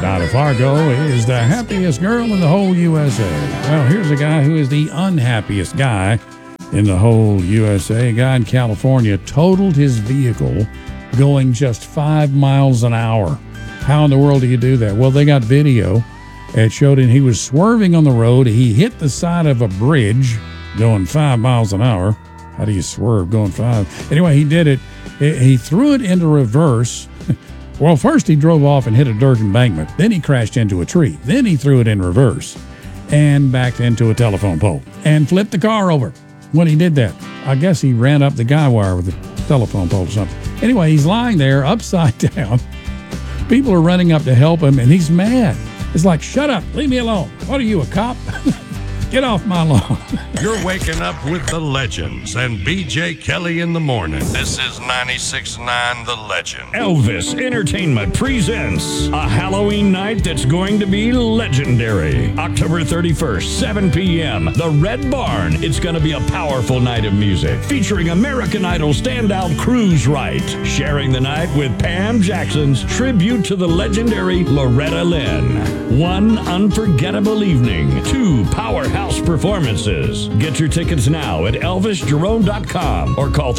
Donna Fargo is the happiest girl in the whole USA. Well, here's a guy who is the unhappiest guy in the whole USA. A guy in California totaled his vehicle going just 5 miles an hour. How in the world do you do that? Well, they got video. It showed him he was swerving on the road. He hit the side of a bridge going 5 miles an hour. How do you swerve going 5? Anyway, he did it. He threw it into reverse. Well, first he drove off and hit a dirt embankment. Then he crashed into a tree. Then he threw it in reverse and backed into a telephone pole and flipped the car over. When he did that, I guess he ran up the guy wire with a telephone pole or something. Anyway, he's lying there upside down. People are running up to help him, and he's mad. It's like, shut up, leave me alone. What are you, a cop? Get off my lawn. You're waking up with the legends and BJ Kelly in the morning. This is 96.9 The Legend. Elvis Entertainment presents a Halloween night that's going to be legendary. October 31st, 7 p.m., the Red Barn. It's going to be a powerful night of music featuring American Idol standout Cruise Wright, sharing the night with Pam Jackson's tribute to the legendary Loretta Lynn. One unforgettable evening, two powerhouse performances. Get your tickets now at ElvisJerome.com or call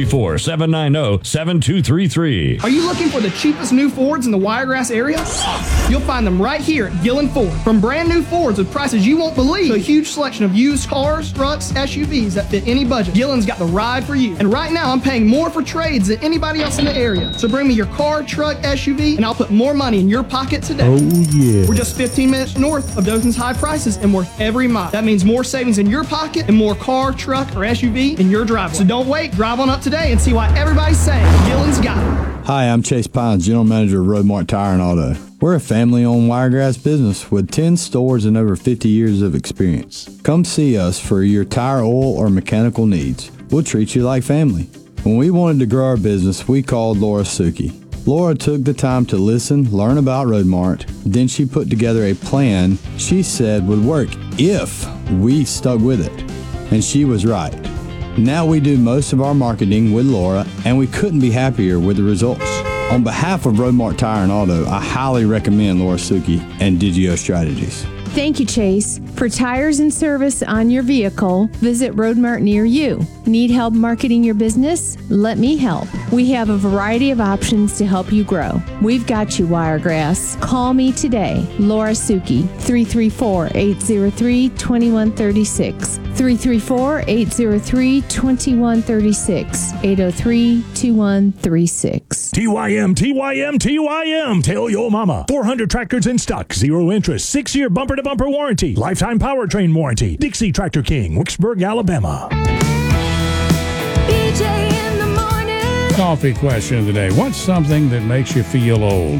334-790-7233. Are you looking for the cheapest new Fords in the Wiregrass area? You'll find them right here at Gillen Ford. From brand new Fords with prices you won't believe to a huge selection of used cars, trucks, SUVs that fit any budget, Gillen's got the ride for you. And right now I'm paying more for trades than anybody else in the area. So bring me your car, truck, SUV, and I'll put more money in your pocket today. Oh, yeah. We're just 15 minutes north of Dothan's high prices and worth every mile. That means more savings in your pocket and more car, truck, or SUV in your driveway. So don't wait, drive on up today and see why everybody's saying Gillen's got it. Hi, I'm Chase Pines, General Manager of Roadmark Tire and Auto. We're a family-owned Wiregrass business with 10 stores and over 50 years of experience. Come see us for your tire, oil, or mechanical needs. We'll treat you like family. When we wanted to grow our business, we called Laura Suki. Laura took the time to listen, learn about Roadmark, then she put together a plan she said would work if we stuck with it. And she was right. Now we do most of our marketing with Laura, and we couldn't be happier with the results. On behalf of Roadmark Tire and Auto, I highly recommend Laura Suki and Digio Strategies. Thank you, Chase. For tires and service on your vehicle, visit Roadmart near you. Need help marketing your business? Let me help. We have a variety of options to help you grow. We've got you, Wiregrass. Call me today, Laura Suki, 334-803-2136. 334-803-2136. 803-2136. TYM. Tell your mama. 400 tractors in stock. 0 interest. 6-year bumper-to-bumper warranty. Lifetime powertrain warranty. Dixie Tractor King, Wicksburg, Alabama. BJ in the morning. Coffee question of the day. What's something that makes you feel old?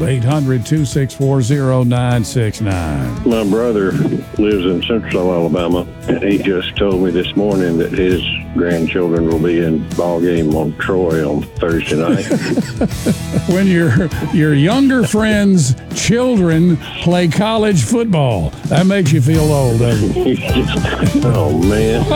800-264-0969. My brother lives in Central Alabama, and he just told me this morning that his grandchildren will be in ball game on Troy on Thursday night. When your younger friends' children play college football, that makes you feel old, doesn't it? Oh, man.